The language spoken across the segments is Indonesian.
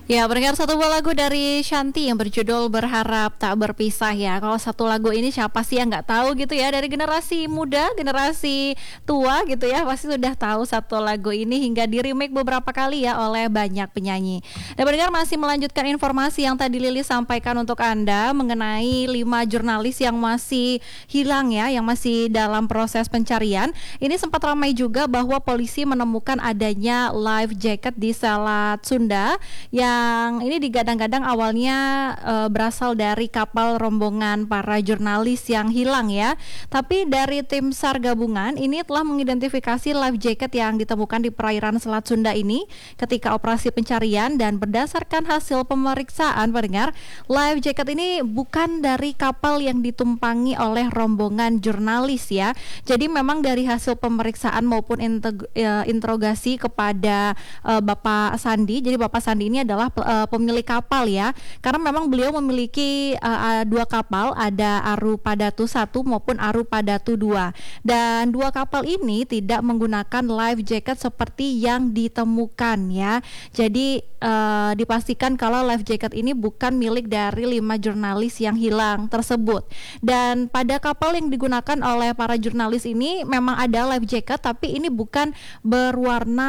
Ya, pendengar satu buah lagu dari Shanti yang berjudul Berharap Tak Berpisah ya. Kalau satu lagu ini siapa sih yang nggak tahu gitu ya, dari generasi muda, generasi tua gitu ya, pasti sudah tahu satu lagu ini hingga di remake beberapa kali ya oleh banyak penyanyi. Dan pendengar masih melanjutkan informasi yang tadi Lili sampaikan untuk Anda mengenai 5 jurnalis yang masih hilang ya, yang masih dalam proses pencarian. Ini sempat ramai juga bahwa polisi menemukan adanya life jacket di Selat Sunda yang ini digadang-gadang awalnya berasal dari kapal rombongan para jurnalis yang hilang ya. Tapi dari tim SAR gabungan ini telah mengidentifikasi life jacket yang ditemukan di perairan Selat Sunda ini ketika operasi pencarian, dan berdasarkan hasil pemeriksaan pendengar, life jacket ini bukan dari kapal yang ditumpangi oleh rombongan jurnalis ya. Jadi memang dari hasil pemeriksaan maupun interogasi kepada Bapak Sandi, jadi Bapak Sandi ini adalah pemilik kapal ya, karena memang beliau memiliki dua kapal, ada Aru Padatu 1 maupun Aru Padatu 2, dan dua kapal ini tidak menggunakan life jacket seperti yang ditemukan ya. Jadi dipastikan kalau life jacket ini bukan milik dari 5 jurnalis yang hilang tersebut. Dan pada kapal yang digunakan oleh para jurnalis ini memang ada life jacket, tapi ini bukan berwarna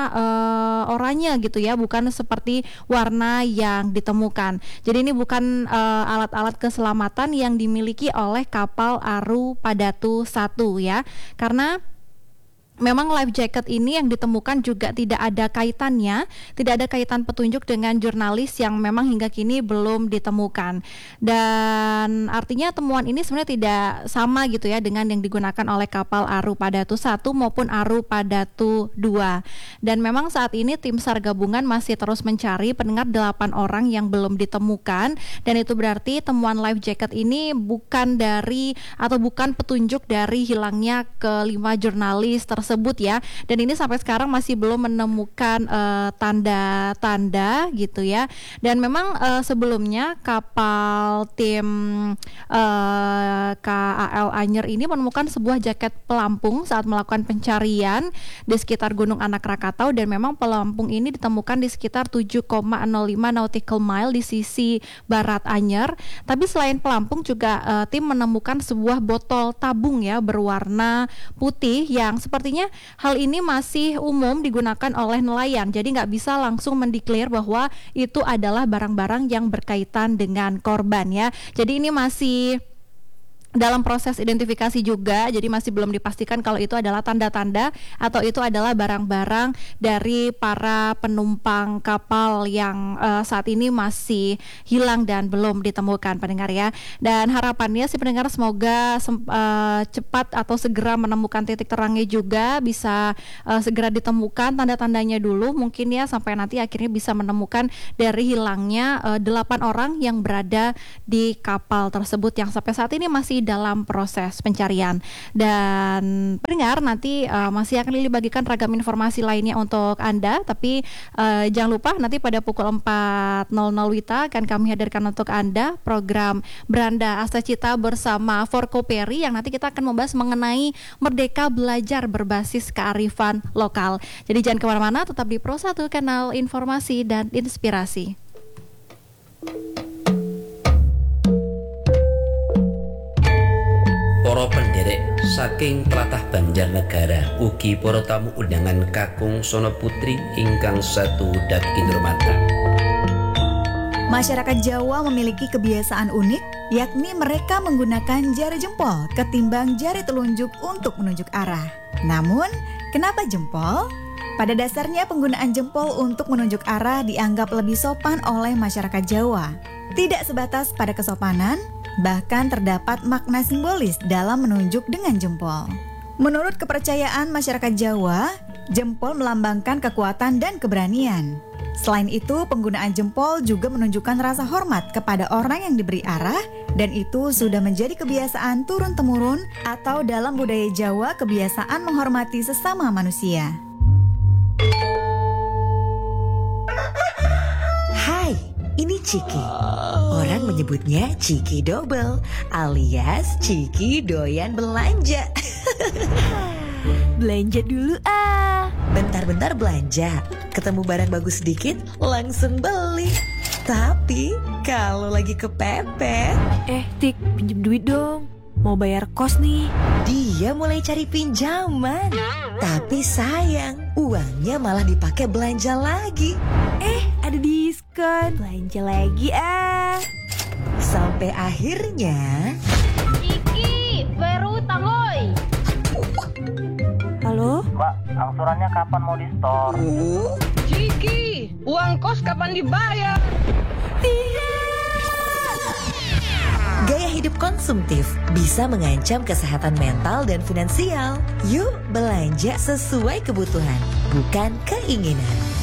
oranye gitu ya, bukan seperti warna yang ditemukan. Jadi ini bukan alat-alat keselamatan yang dimiliki oleh kapal Aru Padatu 1 ya. Karena memang life jacket ini yang ditemukan juga tidak ada kaitannya, tidak ada kaitan petunjuk dengan jurnalis yang memang hingga kini belum ditemukan. Dan artinya temuan ini sebenarnya tidak sama gitu ya dengan yang digunakan oleh kapal Aru Padatu 1 maupun Aru Padatu 2. Dan memang saat ini tim SAR gabungan masih terus mencari pendengar 8 orang yang belum ditemukan, dan itu berarti temuan life jacket ini bukan dari atau bukan petunjuk dari hilangnya kelima jurnalis tersebut ya. Dan ini sampai sekarang masih belum menemukan tanda-tanda gitu ya. Dan memang sebelumnya kapal tim KAL Anyer ini menemukan sebuah jaket pelampung saat melakukan pencarian di sekitar Gunung Anak Rakatau, dan memang pelampung ini ditemukan di sekitar 7,05 nautical mile di sisi barat Anyer. Tapi selain pelampung juga tim menemukan sebuah botol tabung ya berwarna putih yang sepertinya hal ini masih umum digunakan oleh nelayan. Jadi nggak bisa langsung mendeklar bahwa itu adalah barang-barang yang berkaitan dengan korban ya. Jadi ini masih dalam proses identifikasi juga, jadi masih belum dipastikan kalau itu adalah tanda-tanda atau itu adalah barang-barang dari para penumpang kapal yang saat ini masih hilang dan belum ditemukan pendengar ya. Dan harapannya sih pendengar semoga cepat atau segera menemukan titik terangnya juga, bisa segera ditemukan tanda-tandanya dulu mungkin ya, sampai nanti akhirnya bisa menemukan dari hilangnya 8 orang yang berada di kapal tersebut yang sampai saat ini masih dalam proses pencarian. Dan pendengar nanti masih akan Lili bagikan ragam informasi lainnya untuk Anda, tapi jangan lupa nanti pada pukul 4.00 WITA akan kami hadirkan untuk Anda program Beranda Asta Cita bersama Forkoperi, yang nanti kita akan membahas mengenai Merdeka Belajar berbasis kearifan lokal. Jadi jangan kemana-mana, tetap di Pro 1 kanal informasi dan inspirasi. Para penderek saking tlatah Banjarnegara, ugi para tamu undangan kakung sono putri ingkang satu dat kinurmatan. Masyarakat Jawa memiliki kebiasaan unik, yakni mereka menggunakan jari jempol ketimbang jari telunjuk untuk menunjuk arah. Namun, kenapa jempol? Pada dasarnya penggunaan jempol untuk menunjuk arah dianggap lebih sopan oleh masyarakat Jawa. Tidak sebatas pada kesopanan, bahkan terdapat makna simbolis dalam menunjuk dengan jempol. Menurut kepercayaan masyarakat Jawa, jempol melambangkan kekuatan dan keberanian. Selain itu, penggunaan jempol juga menunjukkan rasa hormat kepada orang yang diberi arah, dan itu sudah menjadi kebiasaan turun-temurun atau dalam budaya Jawa kebiasaan menghormati sesama manusia. Hai, ini Ciki. Orang menyebutnya Ciki Double alias Ciki doyan belanja. Belanja dulu ah. Bentar-bentar belanja. ketemu barang bagus sedikit, langsung beli. Tapi kalau lagi kepepet, Tik, pinjem duit dong. Mau bayar kos nih. dia mulai cari pinjaman. Tapi sayang, uangnya malah dipakai belanja lagi. Ada diskon. Belanja lagi ah. Sampai akhirnya Iki, baru tangoy. Halo? Mbak, angsurannya kapan mau di-store? Ciki, uang kos kapan dibayar? gaya hidup konsumtif bisa mengancam kesehatan mental dan finansial. Yuk belanja sesuai kebutuhan, bukan keinginan.